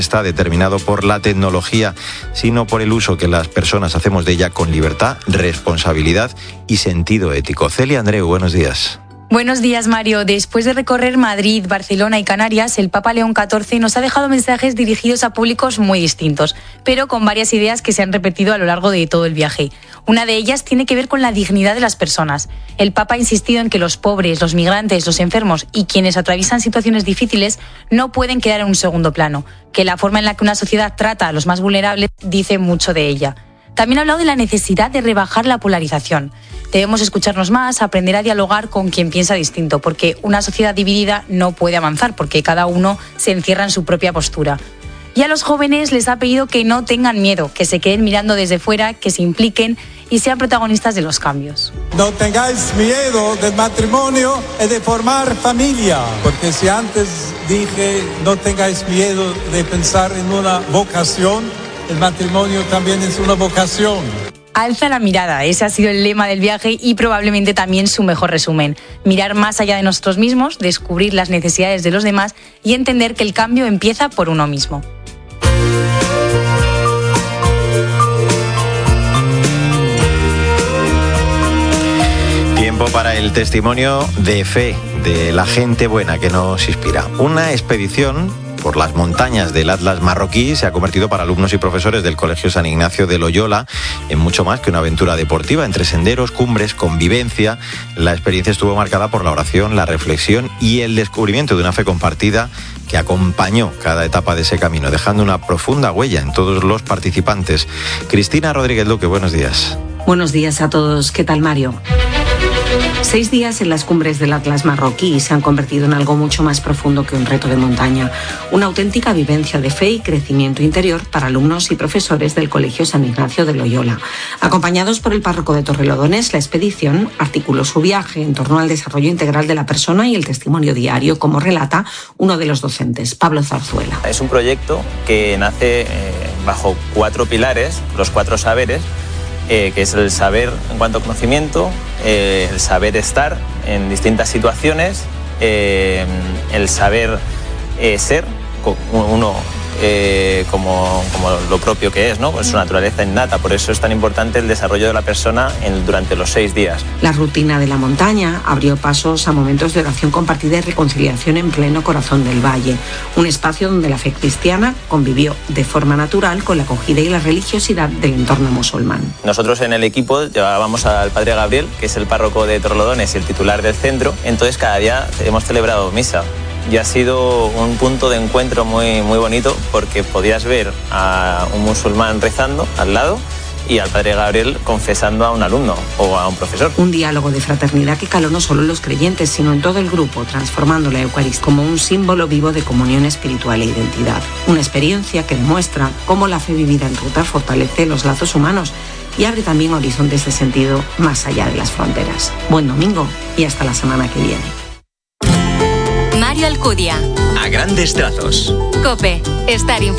está determinado por la tecnología, sino por el uso que las personas hacemos de ella con libertad, responsabilidad y sentido ético. Celia Andreu, buenos días. Buenos días, Mario. Después de recorrer Madrid, Barcelona y Canarias, el Papa León XIV nos ha dejado mensajes dirigidos a públicos muy distintos, pero con varias ideas que se han repetido a lo largo de todo el viaje. Una de ellas tiene que ver con la dignidad de las personas. El Papa ha insistido en que los pobres, los migrantes, los enfermos y quienes atraviesan situaciones difíciles no pueden quedar en un segundo plano, que la forma en la que una sociedad trata a los más vulnerables dice mucho de ella. También ha hablado de la necesidad de rebajar la polarización. Debemos escucharnos más, aprender a dialogar con quien piensa distinto, porque una sociedad dividida no puede avanzar, porque cada uno se encierra en su propia postura. Y a los jóvenes les ha pedido que no tengan miedo, que se queden mirando desde fuera, que se impliquen y sean protagonistas de los cambios. No tengáis miedo del matrimonio y de formar familia, porque si antes dije no tengáis miedo de pensar en una vocación, el matrimonio también es una vocación. Alza la mirada, ese ha sido el lema del viaje y probablemente también su mejor resumen. Mirar más allá de nosotros mismos, descubrir las necesidades de los demás y entender que el cambio empieza por uno mismo. Tiempo para el testimonio de fe de la gente buena que nos inspira. Una expedición por las montañas del Atlas marroquí se ha convertido para alumnos y profesores del Colegio San Ignacio de Loyola en mucho más que una aventura deportiva, entre senderos, cumbres, convivencia. La experiencia estuvo marcada por la oración, la reflexión y el descubrimiento de una fe compartida que acompañó cada etapa de ese camino, dejando una profunda huella en todos los participantes. Cristina Rodríguez Luque, buenos días. Buenos días a todos. ¿Qué tal, Mario? 6 días en las cumbres del Atlas marroquí se han convertido en algo mucho más profundo que un reto de montaña. Una auténtica vivencia de fe y crecimiento interior para alumnos y profesores del Colegio San Ignacio de Loyola. Acompañados por el párroco de Torrelodones, la expedición articuló su viaje en torno al desarrollo integral de la persona y el testimonio diario, como relata uno de los docentes, Pablo Zarzuela. Es un proyecto que nace bajo 4 pilares, los 4 saberes, que es el saber en cuanto a conocimiento, el saber estar en distintas situaciones, el saber ser, uno como lo propio que es, ¿no? Pues su naturaleza innata. Por eso es tan importante el desarrollo de la persona durante los 6 días. La rutina de la montaña abrió pasos a momentos de oración compartida y reconciliación en pleno corazón del valle. Un espacio donde la fe cristiana convivió de forma natural con la acogida y la religiosidad del entorno musulmán. Nosotros en el equipo llevábamos al padre Gabriel, que es el párroco de Torrelodones y el titular del centro. Entonces cada día hemos celebrado misa. Y ha sido un punto de encuentro muy, muy bonito, porque podías ver a un musulmán rezando al lado y al padre Gabriel confesando a un alumno o a un profesor. Un diálogo de fraternidad que caló no solo en los creyentes, sino en todo el grupo, transformando la Eucaristía como un símbolo vivo de comunión espiritual e identidad. Una experiencia que demuestra cómo la fe vivida en ruta fortalece los lazos humanos y abre también horizontes de sentido más allá de las fronteras. Buen domingo y hasta la semana que viene. Mario Alcudia. A grandes trazos. COPE. Estar informado.